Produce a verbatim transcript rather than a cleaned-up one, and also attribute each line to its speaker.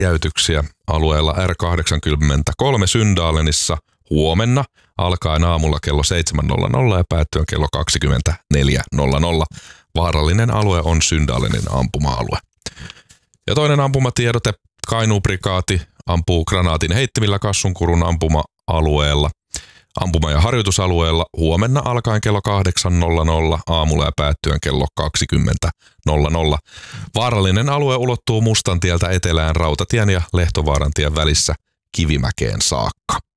Speaker 1: jäytyksiä alueella R kahdeksankymmentäkolme Syndalenissa huomenna alkaen aamulla kello seitsemän nolla nolla ja päättyen kello kaksikymmentäneljä nolla nolla. Vaarallinen alue on Syndalenin ampuma-alue. Ja toinen ampumatiedote. Kainuuprikaati ampuu granaatin heittimillä Kassunkurun ampuma-alueella, ampuma- ja harjoitusalueella huomenna alkaen kello kahdeksan nolla nolla aamulla ja päättyen kello kaksikymmentä nolla nolla. Vaarallinen alue ulottuu Mustantieltä etelään Rautatien ja Lehtovaarantien välissä Kivimäkeen saakka.